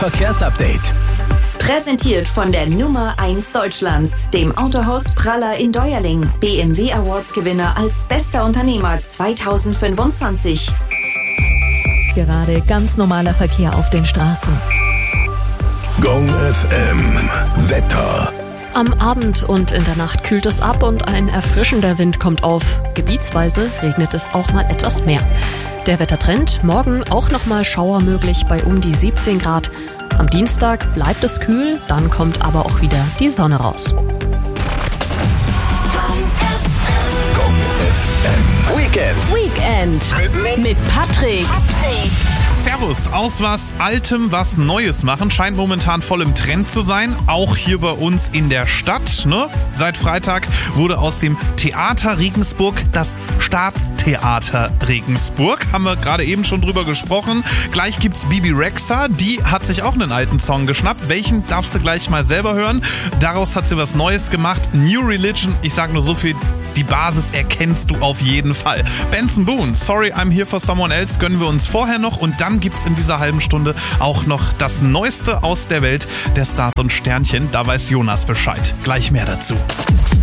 Verkehrsupdate. Präsentiert von der Nummer 1 Deutschlands, dem Autohaus Praller in Deuerling. BMW Awards Gewinner als bester Unternehmer 2025. Gerade ganz normaler Verkehr auf den Straßen. Gong FM. Wetter. Am Abend und in der Nacht kühlt es ab und ein erfrischender Wind kommt auf. Gebietsweise regnet es auch mal etwas mehr. Der Wettertrend: morgen auch nochmal Schauer möglich bei um die 17 Grad. Am Dienstag bleibt es kühl, dann kommt aber auch wieder die Sonne raus. Gong FM. Weekend mit Patrick. Servus, aus was Altem was Neues machen scheint momentan voll im Trend zu sein, auch hier bei uns in der Stadt. Ne? Seit Freitag wurde aus dem Theater Regensburg das Staatstheater Regensburg. Haben wir gerade eben schon drüber gesprochen. Gleich gibt's Bibi Rexha, die hat sich auch einen alten Song geschnappt. Welchen darfst du gleich mal selber hören? Daraus hat sie was Neues gemacht. New Religion, ich sag nur so viel, die Basis erkennst du auf jeden Fall. Benson Boone, Sorry I'm Here for Someone Else, gönnen wir uns vorher noch und dann gibt's in dieser halben Stunde auch noch das Neueste aus der Welt der Stars und Sternchen. Da weiß Jonas Bescheid. Gleich mehr dazu.